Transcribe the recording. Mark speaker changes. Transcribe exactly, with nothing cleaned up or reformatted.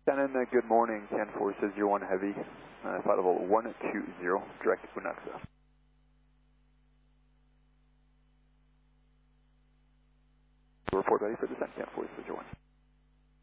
Speaker 1: Shannon, uh, good morning. ten four says you're one heavy. Uh, flight level one two zero, direct Unaxa. Report ready for descent, ten four says you're one.